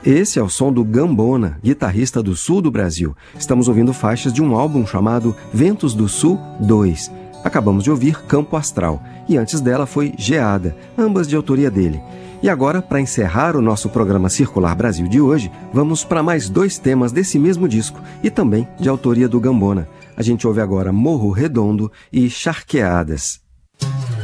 Esse é o som do Gambona, guitarrista do sul do Brasil. Estamos ouvindo faixas de um álbum chamado Ventos do Sul 2. Acabamos de ouvir Campo Astral e antes dela foi Geada, ambas de autoria dele. E agora, para encerrar o nosso programa Circular Brasil de hoje, vamos para mais 2 temas desse mesmo disco e também de autoria do Gambona. A gente ouve agora Morro Redondo e Charqueadas.